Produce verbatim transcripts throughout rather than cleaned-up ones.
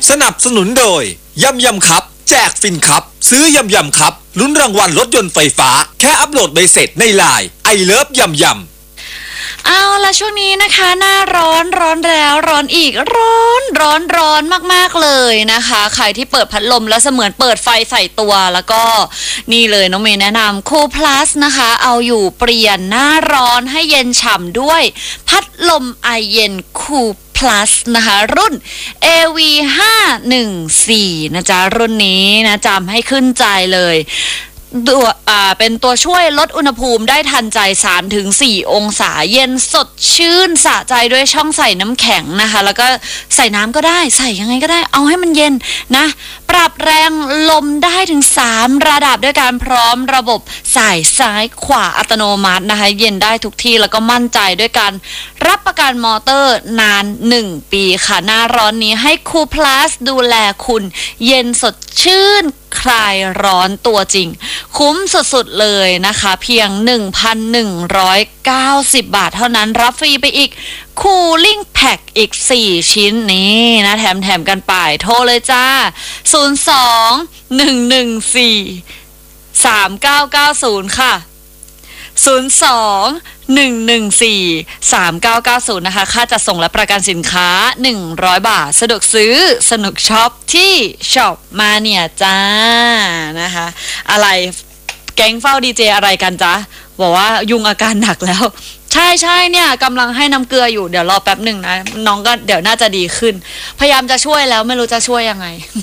สนับสนุนโดยยำยำครับแจกฟินครับซื้อยำยำครับลุ้นรางวัลรถยนต์ไฟฟ้าแค่อัปโหลดใบเสร็จในไลน์ไอเลิฟยำยำเอาละช่วงนี้นะคะหน้าร้อนร้อนแล้วร้อนอีกร้อนร้อนร้อนมากๆเลยนะคะใครที่เปิดพัดลมแล้วเสมือนเปิดไฟใส่ตัวแล้วก็นี่เลยน้องเมย์แนะนำคูลพลัสนะคะเอาอยู่เปลี่ยนหน้าร้อนให้เย็นฉ่ำด้วยพัดลมไอเย็นคูลplus นะคะรุ่น เอ วี ห้าหนึ่งสี่ นะจ๊ะรุ่นนี้นะจำให้ขึ้นใจเลยตัวอ่าเป็นตัวช่วยลดอุณหภูมิได้ทันใจ สามถึงสี่ องศาเย็นสดชื่นสะใจด้วยช่องใส่น้ำแข็งนะคะแล้วก็ใส่น้ำก็ได้ใส่ยังไงก็ได้เอาให้มันเย็นนะปรับแรงลมได้ถึงสามระดับด้วยการพร้อมระบบสายซ้ายขวาอัตโนมัตินะคะเย็นได้ทุกที่แล้วก็มั่นใจด้วยการรับประกันมอเตอร์นานหนึ่งปีค่ะหน้าร้อนนี้ให้คูลพลัสดูแลคุณเย็นสดชื่นคลายร้อนตัวจริงคุ้มสุดๆเลยนะคะเพียง หนึ่งพันหนึ่งร้อยเก้าสิบ บาทเท่านั้นรับฟรีไปอีก Cooling Pack อีกสี่ชิ้นนี่นะแถมๆกันไปโทรเลยจ้าศูนย์ สอง หนึ่ง หนึ่ง สี่ สาม เก้า เก้า ศูนย์ค่ะศูนย์ สอง หนึ่ง หนึ่ง สี่ สาม เก้า เก้า ศูนย์นะคะค่าจัดส่งและประกันสินค้าหนึ่งร้อยบาทสะดวกซื้อสนุกช็อปที่ช็อปมาเนี่ยจ้านะคะอะไรแก๊งเฝ้าดีเจอะไรกันจ๊ะบอกว่ายุงอาการหนักแล้วใช่ใช่เนี่ยกำลังให้น้ำเกลืออยู่เดี๋ยวรอแป๊บหนึ่งนะน้องก็เดี๋ยวน่าจะดีขึ้นพยายามจะช่วยแล้วไม่รู้จะช่วยยังไง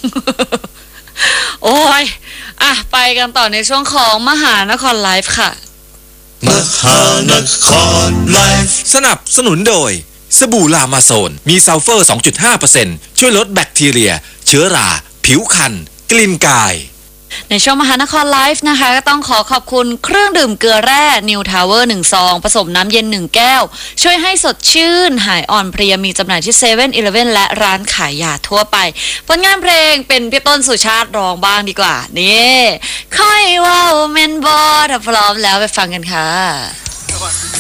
โอ้ยอ่ะไปกันต่อในช่วงของมหานครไลฟ์ค่ะมหานครไลฟ์สนับสนุนโดยสบู่ลามาโซนมีซัลเฟอร์ สองจุดห้าเปอร์เซ็นต์ ช่วยลดแบคทีเรียเชื้อราผิวคันกลิ่นกายในช่วงมหานครไลฟ์นะคะก็ต้องขอขอบคุณเครื่องดื่มเกลือแร่นิวทาวเวอร์หนึ่งซองผสมน้ำเย็นหนึ่งแก้วช่วยให้สดชื่นหายอ่อนเพลียมีจำหน่ายที่เซเว่นอีเลฟเว่นและร้านขายยาทั่วไปผลงานเพลงเป็นพี่ต้นสุชาติร้องบ้างดีกว่านี่ค่อยว่าเมนบอถ้าพร้อมแล้วไปฟังกันค่ะ